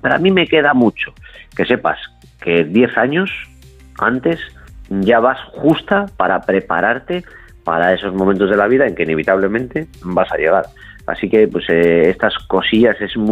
pero a mí me queda mucho. Que sepas que 10 años antes ya vas justa para prepararte para esos momentos de la vida en que inevitablemente vas a llegar. Así que pues estas cosillas es muy